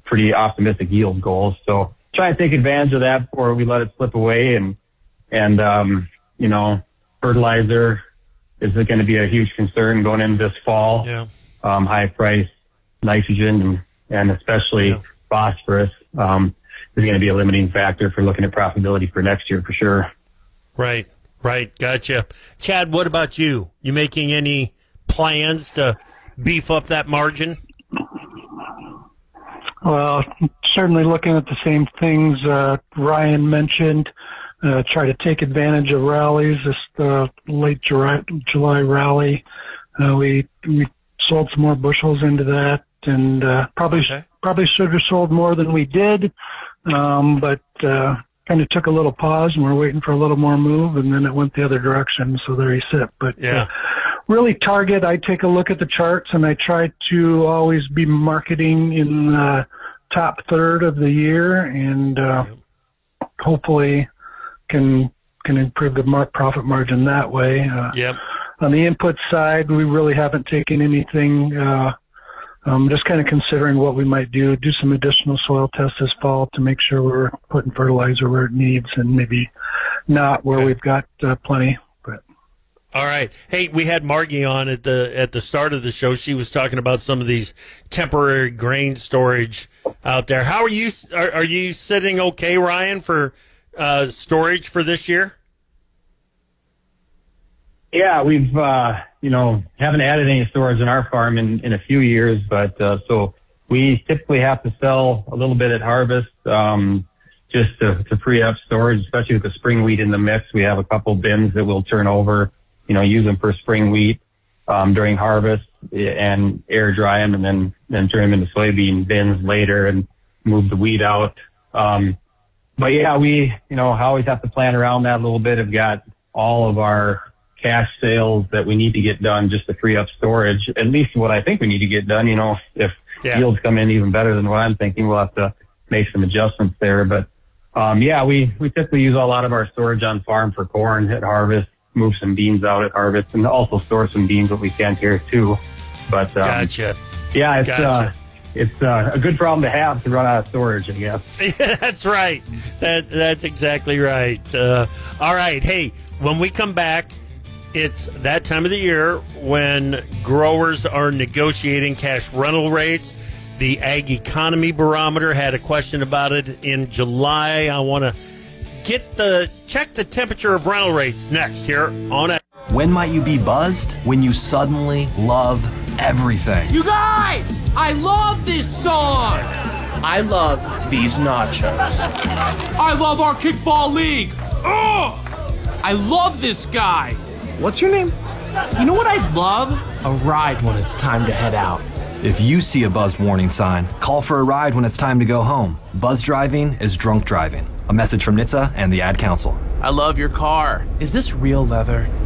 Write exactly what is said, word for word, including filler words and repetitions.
pretty optimistic yield goals. So try and take advantage of that before we let it slip away. And, and, um, you know, fertilizer is going to be a huge concern going into this fall. Yeah. Um, high price nitrogen and, and especially yeah. phosphorus, um, is going to be a limiting factor for looking at profitability for next year for sure. Right. Right. Gotcha. Chad, what about you? You making any plans to beef up that margin? Well, certainly looking at the same things uh, Ryan mentioned. Uh, try to take advantage of rallies. This uh, late July, July rally, uh, we we sold some more bushels into that, and uh, probably okay. probably should have sold more than we did, um, but uh, kind of took a little pause, and we're waiting for a little more move, and then it went the other direction. So there you sit. But yeah. uh, really, target. I take a look at the charts, and I try to always be marketing in the top third of the year, and uh, yep. hopefully can can improve the mar- profit margin that way. Uh, yep. On the input side, we really haven't taken anything. Uh, um, just kind of considering what we might do. Do some additional soil tests this fall to make sure we're putting fertilizer where it needs, and maybe not where okay. we've got uh, plenty. But all right. Hey, we had Margie on at the at the start of the show. She was talking about some of these temporary grain storage out there. How are you? Are, are you sitting okay, Ryan, for uh, storage for this year? Yeah, we've, uh, you know, haven't added any storage in our farm in, in a few years, but, uh, so we typically have to sell a little bit at harvest, um, just to, to free up storage, especially with the spring wheat in the mix. We have a couple bins that we'll turn over, you know, use them for spring wheat, um, during harvest and air dry them and then, then turn them into soybean bins later and move the wheat out. Um, but yeah, we, you know, always have to plan around that a little bit. Have got all of our cash sales that we need to get done just to free up storage, at least what I think we need to get done. You know, if yeah. yields come in even better than what I'm thinking, we'll have to make some adjustments there. But, um, yeah, we, we typically use a lot of our storage on farm for corn at harvest, move some beans out at harvest, and also store some beans if we can here too. But, um, gotcha. yeah, it's, gotcha. uh, it's, uh, a good problem to have to run out of storage, I guess. Yeah, that's right. That, that's exactly right. Uh, all right. Hey, when we come back, it's that time of the year when growers are negotiating cash rental rates. The Ag Economy Barometer had a question about it in July. I want to get the check the temperature of rental rates next here on it. When might you be buzzed? When you suddenly love everything. You guys, I love this song. I love these nachos. I love our kickball league. Ugh! I love this guy. What's your name? You know what I'd love? A ride when it's time to head out. If you see a buzzed warning sign, call for a ride when it's time to go home. Buzz driving is drunk driving. A message from N H T S A and the Ad Council. I love your car. Is this real leather?